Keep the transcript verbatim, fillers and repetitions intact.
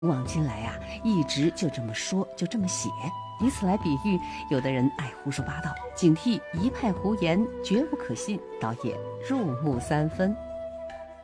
古往今来啊，一直就这么说，就这么写，以此来比喻有的人爱胡说八道，警惕一派胡言绝不可信，倒也入木三分。